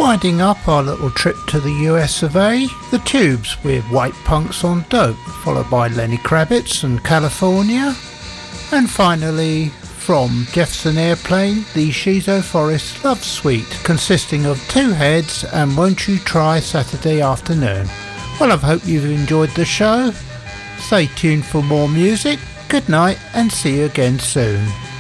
Winding up our little trip to the US of A, The Tubes with White Punks on Dope, followed by Lenny Kravitz and California, and finally from Jefferson Airplane, the Shizo Forest Love Suite, consisting of Two Heads and Won't You Try Saturday Afternoon. Well, I hope you've enjoyed the show. Stay tuned for more music. Good night and see you again soon.